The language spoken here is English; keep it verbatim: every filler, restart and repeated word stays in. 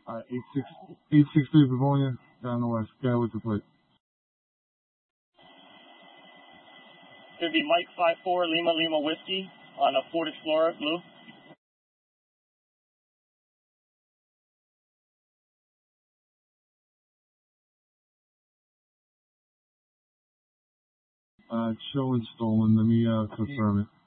Uh, eight six eight six three Pavonia, down the west. Guy with the plate. It's going to be Mike five four Lima Lima Whiskey on a Ford Explorer blue. Uh, showing stolen. Let me uh, confirm it.